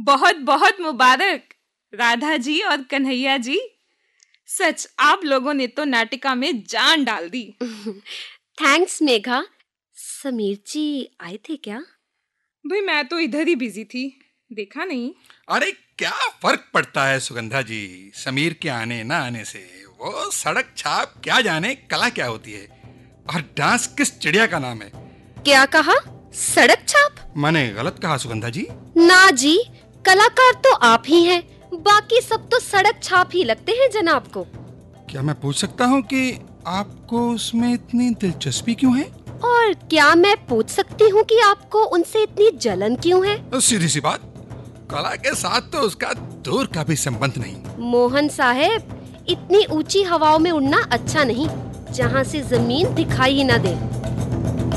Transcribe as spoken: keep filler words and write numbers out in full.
बहुत बहुत मुबारक राधा जी और कन्हैया जी। सच आप लोगों ने तो नाटिका में जान डाल दी। थैंक्स मेघा। समीर जी आए थे क्या? भाई मैं तो इधर ही बिजी थी, देखा नहीं। अरे क्या फर्क पड़ता है सुगंधा जी समीर के आने ना आने से। वो सड़क छाप क्या जाने कला क्या होती है। और डांस किस चिड़िया का नाम है? क्या कहा? सड़क छाप? मैंने गलत कहा सुगंधा जी? ना जी, कलाकार तो आप ही हैं, बाकी सब तो सड़क छाप ही लगते हैं जनाब को। क्या मैं पूछ सकता हूँ कि आपको उसमें इतनी दिलचस्पी क्यों है? और क्या मैं पूछ सकती हूँ कि आपको उनसे इतनी जलन क्यों है? सीधी सी बात, कला के साथ तो उसका दूर का भी संबंध नहीं। मोहन साहब, इतनी ऊंची हवाओं में उड़ना अच्छा नहीं, जहाँ से जमीन दिखाई ही ना दे।